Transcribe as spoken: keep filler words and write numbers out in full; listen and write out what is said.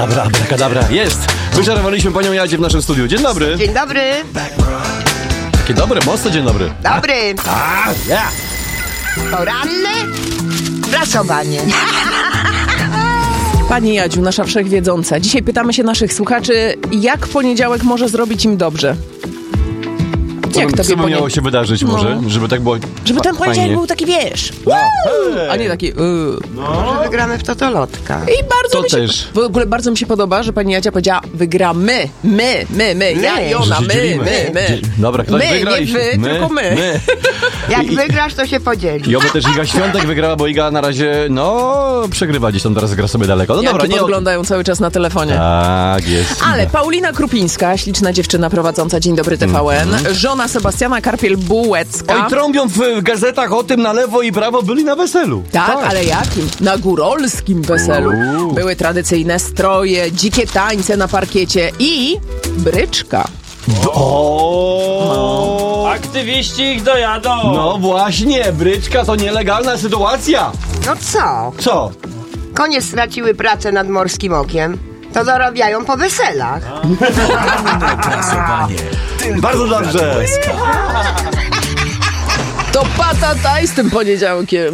Abra, abrakadabra, jest! Wyczarowaliśmy panią Jadzie w naszym studiu. Dzień dobry. Dzień dobry. Takie dobre, mocno dzień dobry. Dobry. A, ja. Poranne prasowanie. Pani Jadziu, nasza wszechwiedząca. Dzisiaj pytamy się naszych słuchaczy, jak poniedziałek może zrobić im dobrze? Co, Jak by, tobie co by ponie- miało się wydarzyć może? No. Żeby tak było Żeby fa- ten poniedziałek fajnie. był taki, wiesz, No. a nie taki... Yy. Może wygramy w totolotka. I bardzo To mi się, też. w ogóle bardzo mi się podoba, że pani Jadzia powiedziała, wygramy, my, my, my, ja My. i ona, Że się my, dzielimy. my, my. Dzie- Dobra, ktoś My, wygra nie i się- wy, tylko my. my. Jak I- wygrasz, to się podzieli. I oby też Iga Świątek wygrała, bo Iga na razie, no, przegrywa gdzieś tam, teraz gra sobie daleko. No Jakie dobra, nie o tym. podglądają cały czas na telefonie. Tak, jest. Ale Paulina Krupińska, śliczna dziewczyna prowadząca Dzień Dobry T V N, żona Sebastiana Karpiel-Bułecka. Oj, trąbią w gazetach o tym na lewo i prawo, byli na weselu. Tak, ale jakim? Na górolskim weselu. Uuu. Były tradycyjne stroje, dzikie tańce na parkiecie i bryczka. O. Aktywiści ich dojadą! No właśnie, bryczka to nielegalna sytuacja. No co? Co? Konie straciły pracę nad Morskim Okiem. To zarabiają po weselach. Bardzo dobrze. To patataj z tym poniedziałkiem.